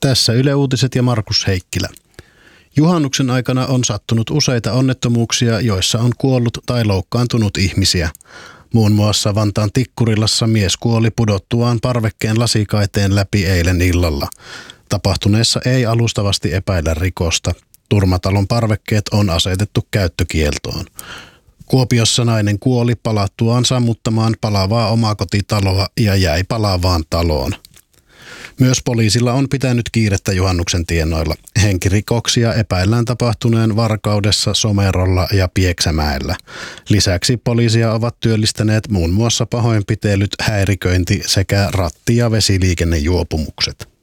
Tässä Yle Uutiset ja Markus Heikkilä. Juhannuksen aikana on sattunut useita onnettomuuksia, joissa on kuollut tai loukkaantunut ihmisiä. Muun muassa Vantaan Tikkurilassa mies kuoli pudottuaan parvekkeen lasikaiteen läpi eilen illalla. Tapahtuneessa ei alustavasti epäillä rikosta. Turmatalon parvekkeet on asetettu käyttökieltoon. Kuopiossa nainen kuoli palattuaan sammuttamaan palavaa omakotitaloa ja jäi palaavaan taloon. Myös poliisilla on pitänyt kiirettä juhannuksen tienoilla. Henkirikoksia epäillään tapahtuneen Varkaudessa, Somerolla ja Pieksämäellä. Lisäksi poliisia ovat työllistäneet muun muassa pahoinpitelyt, häiriköinti sekä ratti- ja vesiliikennejuopumukset.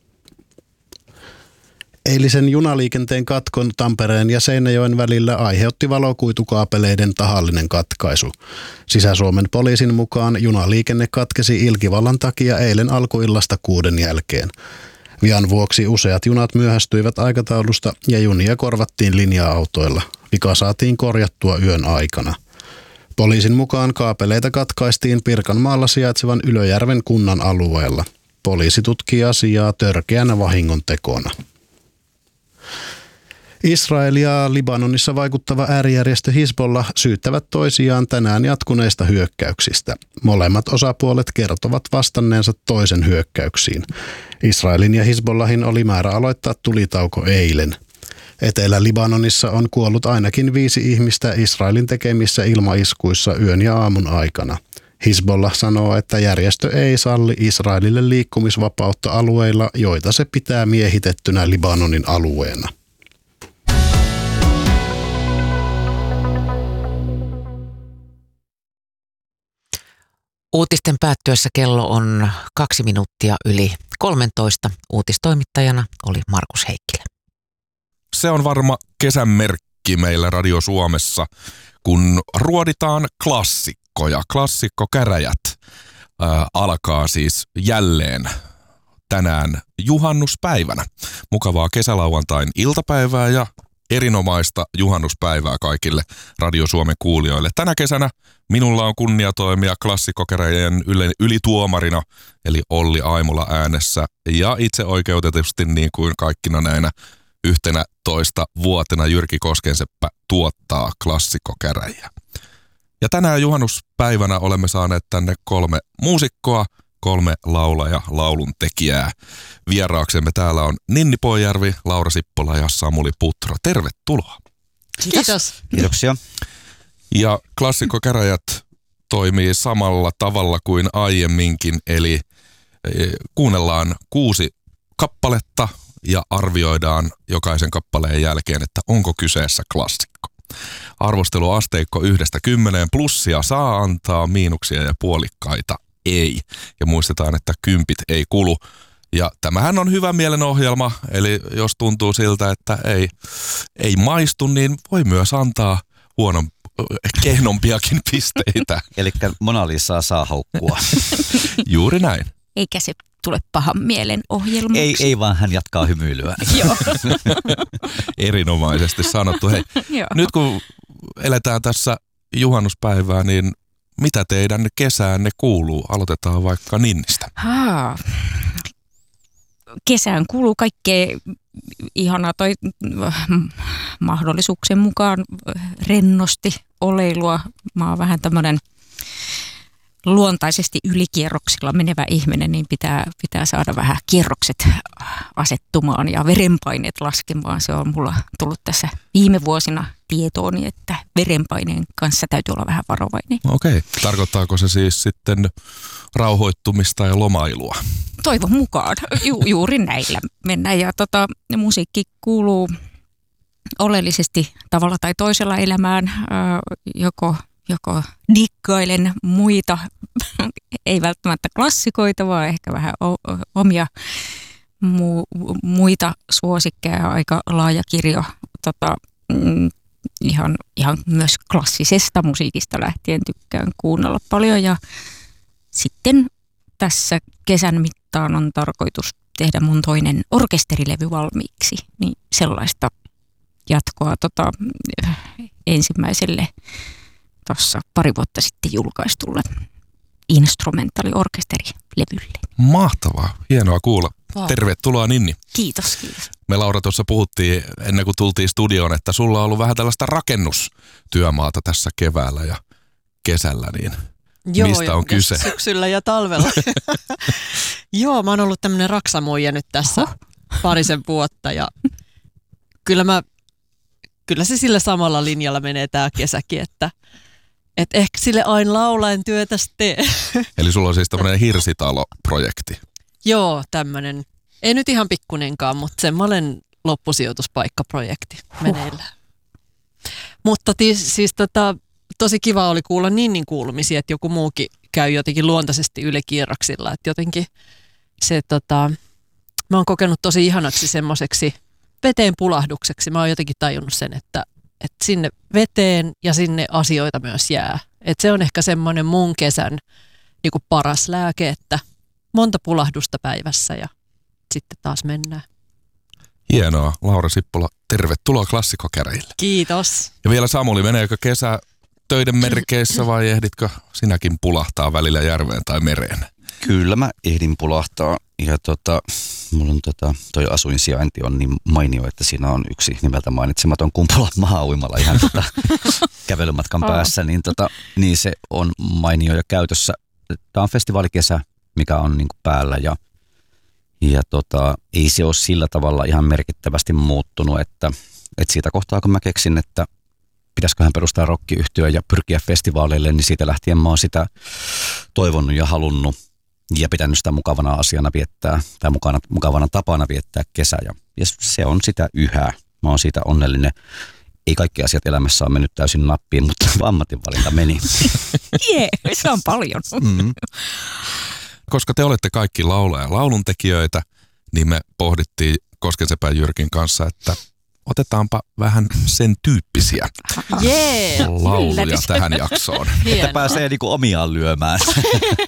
Eilisen junaliikenteen katkon Tampereen ja Seinäjoen välillä aiheutti valokuitukaapeleiden tahallinen katkaisu. Sisä-Suomen poliisin mukaan junaliikenne katkesi ilkivallan takia eilen alkuillasta 6 jälkeen. Vian vuoksi useat junat myöhästyivät aikataulusta ja junia korvattiin linja-autoilla. Vika saatiin korjattua yön aikana. Poliisin mukaan kaapeleita katkaistiin Pirkanmaalla sijaitsevan Ylöjärven kunnan alueella. Poliisi tutkii asiaa törkeänä vahingontekona. Israel ja Libanonissa vaikuttava äärijärjestö Hizbollah syyttävät toisiaan tänään jatkuneista hyökkäyksistä. Molemmat osapuolet kertovat vastanneensa toisen hyökkäyksiin. Israelin ja Hizbollahin oli määrä aloittaa tulitauko eilen. Etelä-Libanonissa on kuollut ainakin 5 ihmistä Israelin tekemissä ilmaiskuissa yön ja aamun aikana. Hizbollah sanoo, että järjestö ei salli Israelille liikkumisvapautta alueilla, joita se pitää miehitettynä Libanonin alueena. Uutisten päättyessä kello on 2 minuuttia yli 13. Uutistoimittajana oli Markus Heikkilä. Se on varma kesän merkki meillä Radio Suomessa, kun ruoditaan klassikkoja. Klassikkokäräjät alkaa siis jälleen tänään juhannuspäivänä. Mukavaa kesälauantain iltapäivää ja erinomaista juhannuspäivää kaikille Radio Suomen kuulijoille. Tänä kesänä minulla on kunnia toimia klassikkokäräjien ylituomarina, eli Olli Aimola äänessä. Ja itse oikeutetusti niin kuin kaikkina näinä 11 vuotena Jyrki Koskenseppä tuottaa klassikkokäräjiä. Ja tänään juhannuspäivänä olemme saaneet tänne 3 muusikkoa, 3 laulaja, lauluntekijää. Vieraaksemme täällä on Ninni Poijärvi, Laura Sippola ja Samuli Putro. Tervetuloa. Kiitos. Kiitoksia. Ja klassikkokäräjät toimii samalla tavalla kuin aiemminkin, eli kuunnellaan 6 kappaletta ja arvioidaan jokaisen kappaleen jälkeen, että onko kyseessä klassikko. Arvosteluasteikko 1–10, plussia saa antaa, miinuksia ja puolikkaita ei. Ja muistetaan, että 10 ei kulu. Ja tämähän on hyvä mielenohjelma, eli jos tuntuu siltä, että ei maistu, niin voi myös antaa kehnompiakin pisteitä. Eli Mona Lisaa saa haukkua. Juuri näin. Eikä se tule pahan mielen ohjelmaksi. Ei vaan hän jatkaa hymyilyä. Joo. Erinomaisesti sanottu. Hei, nyt kun eletään tässä juhannuspäivää, niin mitä teidän kesäänne kuuluu? Aloitetaan vaikka Ninnistä. Kesään kuuluu kaikkea ihanaa toi mahdollisuuksien mukaan rennosti oleilua. Mä oon vähän tämmönen luontaisesti ylikierroksilla menevä ihminen, niin pitää saada vähän kierrokset asettumaan ja verenpaineet laskemaan. Se on mulla tullut tässä viime vuosina tietooni, että verenpaineen kanssa täytyy olla vähän varovainen. Okei. Tarkoittaako se siis sitten rauhoittumista ja lomailua? Toivon mukaan. Juuri näillä mennään. Ja musiikki kuuluu oleellisesti tavalla tai toisella elämään, joko dikkailen muita, ei välttämättä klassikoita, vaan ehkä vähän omia muita suosikkeja, aika laaja kirjo ihan myös klassisesta musiikista lähtien tykkään kuunnella paljon. Ja sitten tässä kesän mittaan on tarkoitus tehdä mun toinen orkesterilevy valmiiksi, niin sellaista jatkoa ensimmäiselle tuossa pari vuotta sitten julkaistulle instrumentaaliorkesterilevylle. Mahtavaa, hienoa kuulla. Tervetuloa Ninni. Kiitos. Me Laura tuossa puhuttiin ennen kuin tultiin studioon, että sulla on ollut vähän tällaista rakennustyömaata tässä keväällä ja kesällä, niin mistä on kyse? Syksyllä ja talvella. Joo, mä oon ollut tämmönen raksamuija nyt tässä parisen vuotta ja kyllä se sillä samalla linjalla menee tää kesäkin, että ehkä sille aina laulaen työtä tee. Eli sulla on siis tämmöinen hirsitalo-projekti. Joo, tämmönen. Ei nyt ihan pikkunenkaan, mutta semmoinen loppusijoituspaikkaprojekti meneillään. Mutta siis tosi kiva oli kuulla Ninnin kuulumisia, että joku muukin käy jotenkin luontaisesti ylikierroksilla. Että jotenkin se, mä oon kokenut tosi ihanaksi semmoiseksi veteen pulahdukseksi. Mä oon jotenkin tajunnut sen, että sinne veteen ja sinne asioita myös jää. Että se on ehkä semmoinen mun kesän niin kuin paras lääke, että monta pulahdusta päivässä ja sitten taas mennään. Hienoa. Laura Sippola, tervetuloa Klassikkokäräjille. Kiitos. Ja vielä Samuli, meneekö kesä töiden merkeissä vai ehditkö sinäkin pulahtaa välillä järveen tai mereen? Kyllä mä ehdin pulahtaa ja mulla on toi asuinsijainti on niin mainio, että siinä on yksi nimeltä mainitsematon Kumpula maa-uimala ihan kävelymatkan päässä, niin se on mainio ja käytössä. Tämä on festivaalikesä, mikä on niin kuin päällä ja ei se ole sillä tavalla ihan merkittävästi muuttunut, että siitä kohtaa kun mä keksin, että pitäisiköhän perustaa rock-yhtiö ja pyrkiä festivaaleille, niin siitä lähtien mä oon sitä toivonut ja halunnut ja pitänyt sitä mukavana asiana viettää tai mukavana tapana viettää kesä ja se on sitä yhä. Mä oon siitä onnellinen. Ei kaikki asiat elämässä on mennyt täysin nappiin, mutta ammatinvalinta meni. Se on paljon. Mm-hmm. Koska te olette kaikki lauluntekijöitä, niin me pohdittiin Koskensepän Jyrkin kanssa, että otetaanpa vähän sen tyyppisiä lauluja tähän jaksoon. Että pääsee niinku omiaan lyömään.